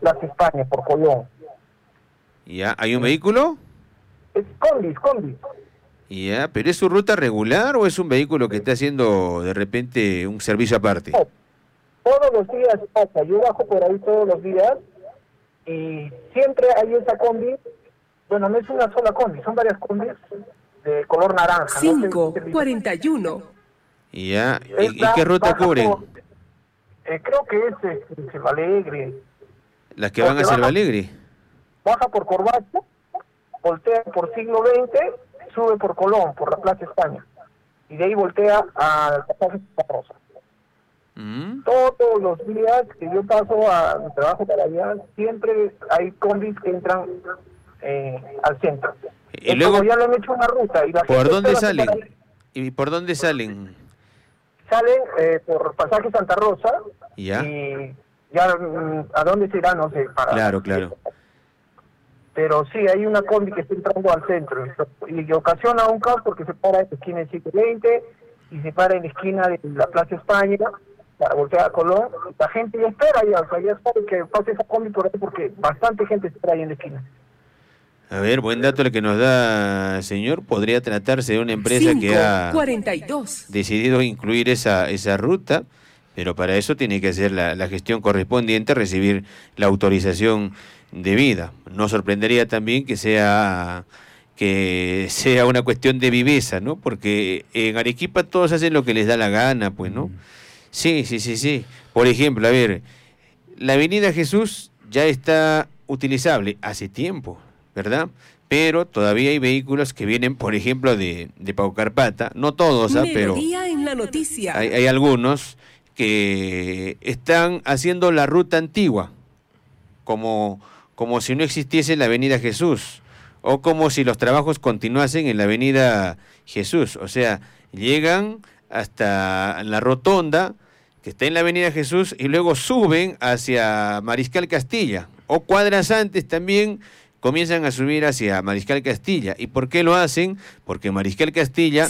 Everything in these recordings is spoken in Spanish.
Plaza España, por Colón. ¿Ya? ¿Hay un vehículo? Es combi. Ya, ¿pero es su ruta regular o es un vehículo que está haciendo de repente un servicio aparte? No, todos los días pasa, yo bajo por ahí todos los días y siempre hay esa combi. Bueno, no es una sola combi, son varias combis de color naranja. 5:41. Ya, ¿y qué ruta cubren? Creo que es Selva Alegre. ¿Las que van a Selva Alegre? Baja por Corbacho, voltea por Siglo XX, sube por Colón, por la Plaza España. Y de ahí voltea al pasaje Santa Rosa. Todos los días que yo paso a mi trabajo para allá, siempre hay combis que entran al centro. Y luego ya le han hecho una ruta. Y ¿por dónde salen? ¿Y por dónde salen? Salen por pasaje Santa Rosa. ¿Ya? Y ya a dónde se irá, no sé. Claro. Pero sí, hay una combi que está entrando al centro y ocasiona un caos porque se para en la esquina del siglo XX y se para en la esquina de la Plaza España para voltear a Colón. La gente ya espera, ya sabe que pase esa combi por ahí porque bastante gente espera ahí en la esquina. A ver, buen dato el que nos da, señor. Podría tratarse de una empresa que ha decidido incluir esa ruta, pero para eso tiene que hacer la gestión correspondiente, recibir la autorización debida. No sorprendería también que sea una cuestión de viveza, ¿no? Porque en Arequipa todos hacen lo que les da la gana, pues, ¿no? Sí. Por ejemplo, a ver, la Avenida Jesús ya está utilizable hace tiempo, ¿verdad? Pero todavía hay vehículos que vienen, por ejemplo, de Paucarpata, no todos, pero en la noticia. Hay algunos que están haciendo la ruta antigua, como si no existiese la Avenida Jesús, o como si los trabajos continuasen en la Avenida Jesús. O sea, llegan hasta la rotonda que está en la Avenida Jesús y luego suben hacia Mariscal Castilla, o cuadras antes también comienzan a subir hacia Mariscal Castilla. ¿Y por qué lo hacen? Porque Mariscal Castilla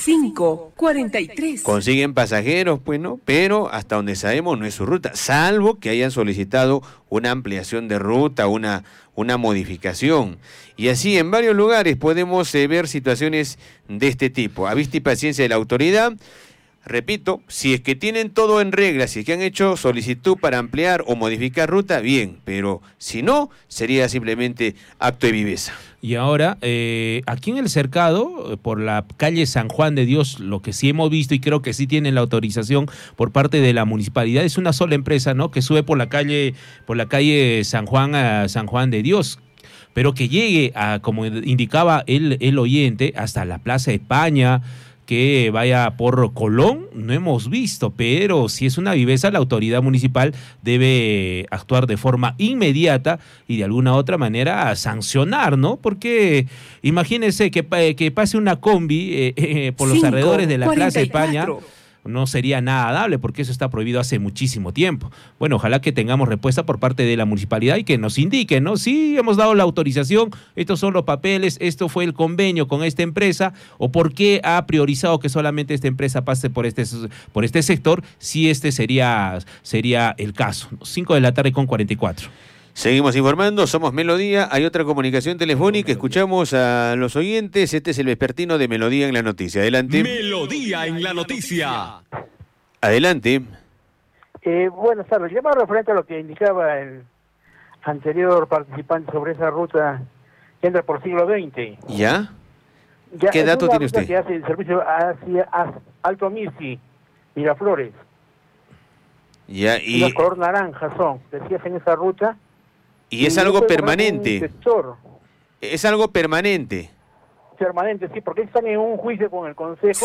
5:43 consiguen pasajeros, pues, ¿no? Pero hasta donde sabemos no es su ruta, salvo que hayan solicitado una ampliación de ruta, una modificación. Y así en varios lugares podemos ver situaciones de este tipo. A vista y paciencia de la autoridad. Repito, si es que tienen todo en regla, si es que han hecho solicitud para ampliar o modificar ruta, bien, pero si no, sería simplemente acto de viveza. Y ahora, aquí en el Cercado, por la calle San Juan de Dios, lo que sí hemos visto y creo que sí tienen la autorización por parte de la municipalidad, es una sola empresa, ¿no? Que sube por la calle San Juan a San Juan de Dios, pero que llegue a, como indicaba el oyente, hasta la Plaza España, que vaya por Colón, no hemos visto, pero si es una viveza, la autoridad municipal debe actuar de forma inmediata y de alguna otra manera sancionar, ¿no? Porque imagínense que pase una combi por los alrededores de la Plaza España, no sería nada dable, porque eso está prohibido hace muchísimo tiempo. Bueno, ojalá que tengamos respuesta por parte de la municipalidad y que nos indiquen, ¿no? Sí, hemos dado la autorización, estos son los papeles, esto fue el convenio con esta empresa, o por qué ha priorizado que solamente esta empresa pase por este sector, si este sería el caso. 5:44 p.m. Seguimos informando, somos Melodía, hay otra comunicación telefónica, escuchamos a los oyentes, este es el vespertino de Melodía en la Noticia. Adelante. Melodía en la Noticia. Adelante. Buenas tardes, llamado referente a lo que indicaba el anterior participante sobre esa ruta que entra por siglo XX. ¿Ya? ¿Qué dato tiene usted? Que hace el servicio hacia Alto Misi, Miraflores. Ya, y los color naranja son, decías en esa ruta. Y es algo permanente. Es algo permanente. Permanente, sí, porque están en un juicio con el Consejo.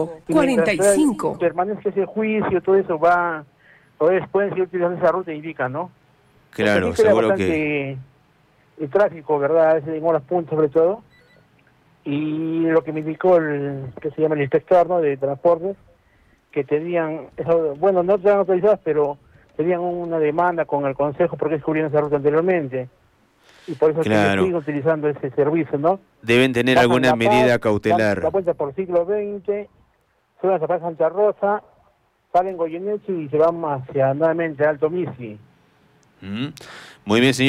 5:45. Permanencia ese juicio, todo eso va. Entonces pueden seguir utilizando esa ruta, indica, ¿no? Claro, seguro que. El tráfico, ¿verdad? En horas puntas, sobre todo. Y lo que me indicó el inspector, ¿no? De transporte, que tenían, bueno, no estaban autorizadas, pero tenían una demanda con el Consejo porque descubrieron esa ruta anteriormente. Y por eso siguen utilizando ese servicio, ¿no? Deben tener alguna medida cautelar. La vuelta por siglo XX, suben hasta Santa Rosa, salen Goyeneche y se van hacia nuevamente Alto Misi. Muy bien, señor.